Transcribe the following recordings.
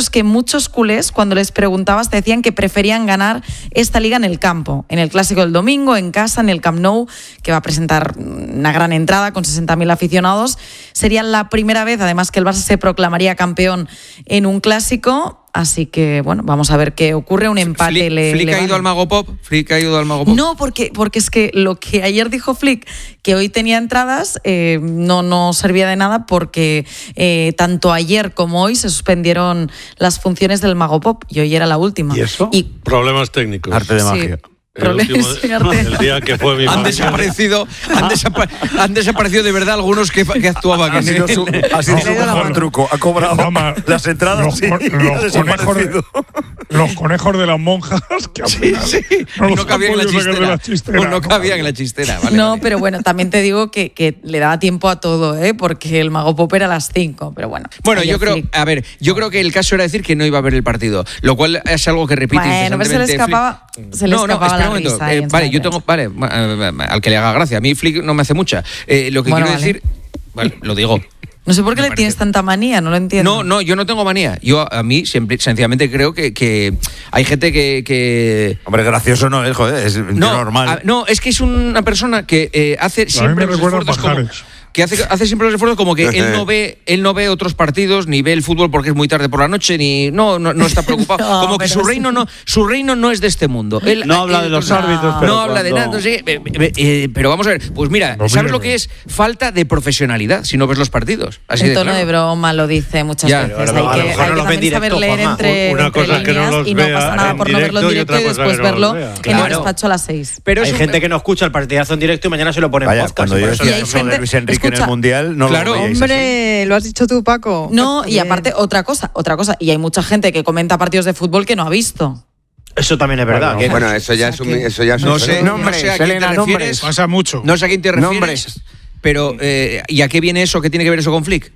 es que muchos culés, cuando les preguntabas, te decían que preferían ganar esta liga en el campo, en el Clásico del domingo, en casa, en el Camp Nou, que va a presentar una gran entrada con 60.000 aficionados. Sería la primera vez, además, que el Barça se proclamaría campeón en un Clásico. Así que, bueno, vamos a ver qué ocurre. Un empate ¿Flick ha ido al Mago Pop? ¿Flick ha ido al Mago Pop? No, porque es que lo que ayer dijo Flick, que hoy tenía entradas, no servía de nada porque tanto ayer como hoy se suspendieron las funciones del Mago Pop y hoy era la última. ¿Y eso? Problemas técnicos. Arte de magia. Sí. El día que fue mi han madre. han desaparecido de verdad algunos que actuaban. Ha sido su mejor truco. Ha cobrado las entradas los conejos de las monjas que no cabían en la chistera. Pero bueno, también te digo que le daba tiempo a todo, porque el Mago Pop era a las 5, pero bueno. Bueno, yo creo que el caso era decir que no iba a haber el partido, lo cual es algo que repite pero se le escapaba la risa. Vale, yo tengo, al que le haga gracia. A mí Flick no me hace mucha. Lo que quiero decir, lo digo. No sé por qué le tienes tanta manía, no lo entiendo. No, yo no tengo manía. A mí sencillamente creo que hay gente que... Hombre, gracioso no es, joder, es normal. No, es que es una persona que hace siempre los esfuerzos como... Que hace siempre los esfuerzos como que él no ve otros partidos, ni ve el fútbol porque es muy tarde por la noche, ni no está preocupado. Como que su reino no es de este mundo. Él no habla de los árbitros, pero no habla de nada. No sé, pero vamos a ver, pues mira, ¿sabes lo que es? Falta de profesionalidad si no ves los partidos. Así en tono de broma lo dice muchas veces. Hay que también saber leer entre líneas y no pasa nada por no verlo en directo y después verlo en el despacho a las 6. Hay gente que no escucha el partidazo en directo y mañana se lo pone en podcast. Cuando yo decía eso de Luis Enrique en el Mundial, no lo veíais. Hombre, lo has dicho tú, Paco. No, y aparte, otra cosa. Y hay mucha gente que comenta partidos de fútbol que no ha visto. Eso también es verdad. Bueno, eso ya es un... No sé a quién te refieres. Pasa mucho. No sé a quién te refieres. Pero, ¿y a qué viene eso? ¿Qué tiene que ver eso con Flick?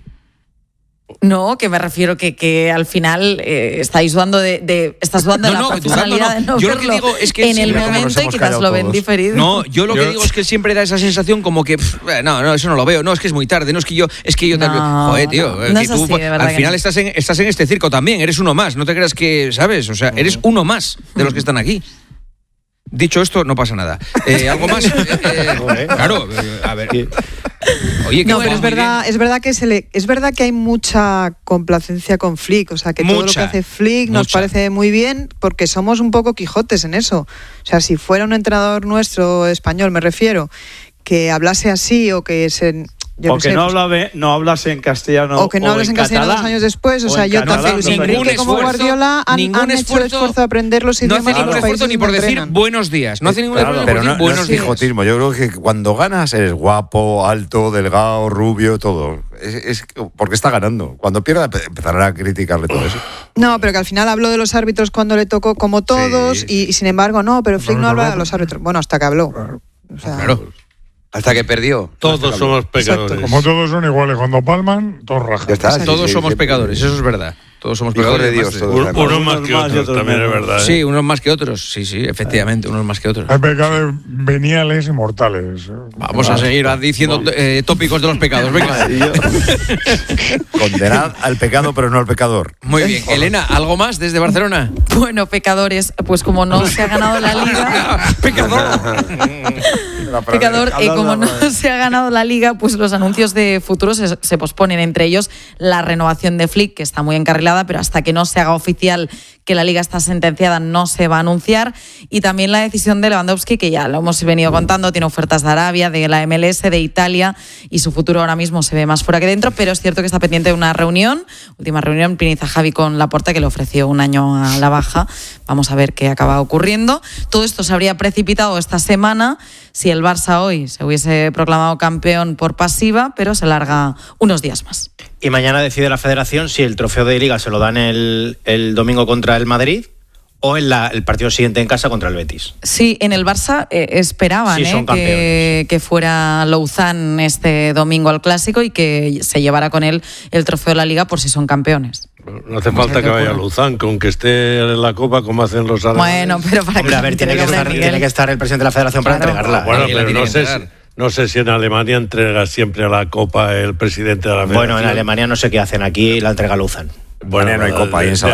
No, que me refiero que al final estáis dudando estás dudando de la profesionalidad de no yo verlo lo que digo es que en el momento y quizás lo ven diferido. No, yo lo que digo es que siempre da esa sensación como que no, eso no lo veo, no, es que es muy tarde, no, es que yo no, joder, tío, no que tú al final estás en este circo también, eres uno más, no te creas que, ¿sabes? O sea, eres uno más de los que están aquí. Dicho esto, no pasa nada. ¿Algo más? Claro, a ver. Oye, no, pero es verdad que hay mucha complacencia con Flick, o sea, que todo lo que hace Flick nos parece muy bien porque somos un poco Quijotes en eso. O sea, si fuera un entrenador nuestro español, me refiero, que hablase así o que se... no hablase en castellano o que no hables en castellano 2 años después, o sea, yo tanto Luis Enrique como Guardiola han hecho el esfuerzo de aprender los idiomas. No hace ningún esfuerzo ni por decir buenos días. No hace ningún esfuerzo por decir buenos días. No es quijotismo. Yo creo que cuando ganas eres guapo, alto, delgado, rubio, todo. Es porque está ganando. Cuando pierda empezarán a criticarle todo eso. No, pero que al final habló de los árbitros cuando le tocó como todos y sin embargo no, pero Flick no habla de los árbitros. Bueno, hasta que habló. O sea, claro. Hasta que perdió. Todos somos pecadores. Exacto. Como todos son iguales, cuando palman, todos rajan. Todos somos pecadores, eso es verdad. Todos somos pecadores. De Dios, unos más que otros, también es verdad. Sí, unos más que otros. Sí, efectivamente, unos más que otros. Hay pecados veniales y mortales. Vamos a seguir diciendo tópicos de los pecados. Venga. Condenad al pecado, pero no al pecador. Muy bien. Elena, ¿algo más desde Barcelona? Bueno, pecadores, pues como no se ha ganado la Liga... Pecador, como no se ha ganado la Liga, pues los anuncios de futuro se posponen, entre ellos la renovación de Flick, que está muy encarrilada, pero hasta que no se haga oficial que la Liga está sentenciada no se va a anunciar, y también la decisión de Lewandowski, que ya lo hemos venido contando, tiene ofertas de Arabia, de la MLS, de Italia, y su futuro ahora mismo se ve más fuera que dentro, pero es cierto que está pendiente de una última reunión, Piniza Javi con Laporta, que le ofreció 1 año a la baja. Vamos a ver qué acaba ocurriendo. Todo esto se habría precipitado esta semana si el Barça hoy se hubiese proclamado campeón por pasiva, pero se larga unos días más. Y mañana decide la Federación si el trofeo de Liga se lo dan el domingo contra el Madrid o en el partido siguiente en casa contra el Betis. Sí, en el Barça esperaban que fuera Louzán este domingo al Clásico y que se llevara con él el trofeo de la Liga por si son campeones. No hace falta que vaya Louzán, con que esté en la Copa como hacen los árabes. Bueno, pero para que tiene que estar el presidente de la Federación para entregarla. Bueno, pero no sé si en Alemania entrega siempre a la Copa el presidente de la Federación. Bueno, en Alemania no sé qué hacen, aquí la entrega Louzán. Bueno, no hay Copa ahí en